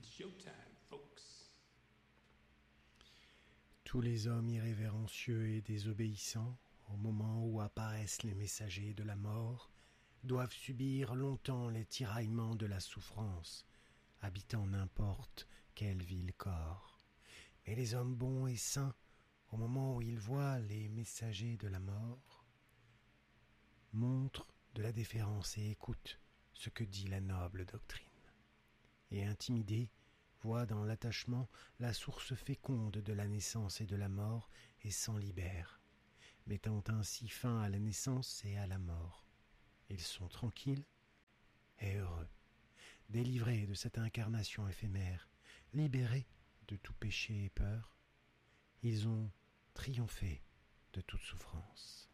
It's showtime, folks. Tous les hommes irrévérencieux et désobéissants, au moment où apparaissent les messagers de la mort, doivent subir longtemps les tiraillements de la souffrance, habitant n'importe quel vil corps. Mais les hommes bons et saints, au moment où ils voient les messagers de la mort, montrent de la déférence et écoutent ce que dit la noble doctrine. Et intimidés, voient dans l'attachement la source féconde de la naissance et de la mort et s'en libèrent, mettant ainsi fin à la naissance et à la mort. Ils sont tranquilles et heureux, délivrés de cette incarnation éphémère, libérés de tout péché et peur. Ils ont triomphé de toute souffrance.